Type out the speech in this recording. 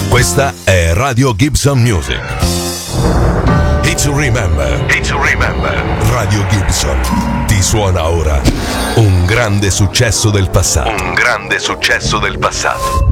Questa è Radio Gibson Music. It's Remember. It's Remember. Radio Gibson ti suona ora un grande successo del passato. Un grande successo del passato.